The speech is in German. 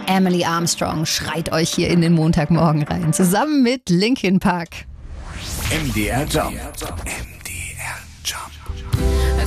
Emily Armstrong schreit euch hier in den Montagmorgen rein, zusammen mit Linkin Park. MDR Jump.